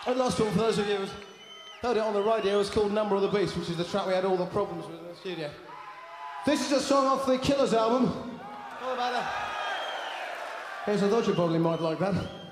And last one, for those of you who heard it on the radio, it's called Number of the Beast, which is the track we had all the problems with in the studio. This is a song off the Killers album. All about that. Here's a thought you probably might like that.